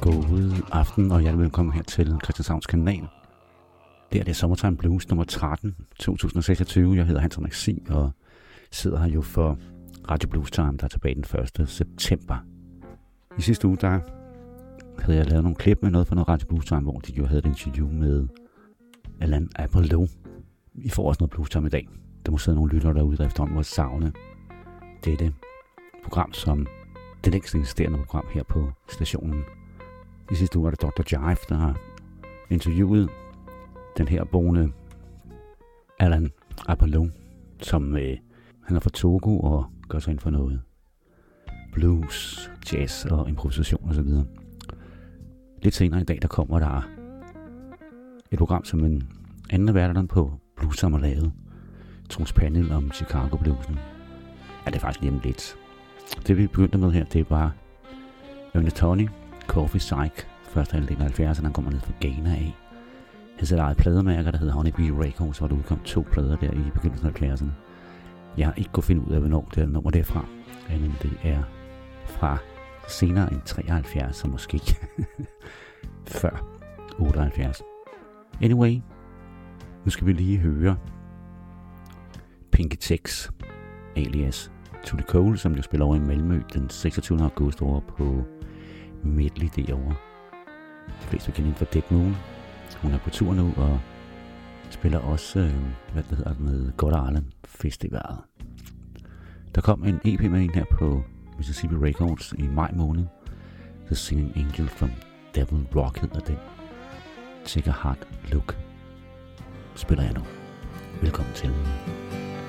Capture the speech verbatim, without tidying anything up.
God aften, og hjertelig velkommen her til Christianshavns kanal. Det er det Summertime Blues nummer tretten, to tusind og seksogtyve. Jeg hedder Hans Henrik Sig og sidder her jo for Radio Blues Time, der er tilbage den første september. I sidste uge, der havde jeg lavet nogle klip med noget fra noget Radio Blues Time, hvor de jo havde et interview med Allan Apollo. I får også noget Blues Time i dag. Der må sidde nogle lyttere derude, der efterhånden må savne dette program som det længst eksisterende program her på stationen. I sidste uge var det doktor Jive, der har interviewet den her boende Allan Apollo, som øh, han er fra Togo og gør sig ind for noget blues, jazz og improvisation osv. Lidt senere i dag, der kommer der et program, som en anden værter på Blues Summer lavede. Troels Panel om Chicago Bluesen. Ja, det er faktisk lige om lidt. Det vi begyndte med her, det er bare Ernest Tunney, Coffee Psych, første halvdel af halvfjerdserne, han kommer ned fra Ghana af. Han sætter eget plademærker, der hedder Honey Bee Records, hvor der udkom to plader der i begyndelsen af halvfjerdserne. Jeg har ikke kunnet finde ud af, hvornår det er nummer derfra, men det er fra senere end treoghalvfjerds, så måske før otteoghalvfjerds. Anyway, nu skal vi lige høre Pinky Tex, alias Tutti Cole, som jo spiller over i Malmø den seksogtyvende august over på Medley derovre. De fleste kender hende fra Dead Moon. Hun er på tur nu og spiller også, øh, hvad det hedder, med God Island Festival. Der kom en E P med en her på Mississippi Records i maj måned. The Singing Angel from Devil Rock hedder den. Take a Hard Look spiller jeg nu. Velkommen til.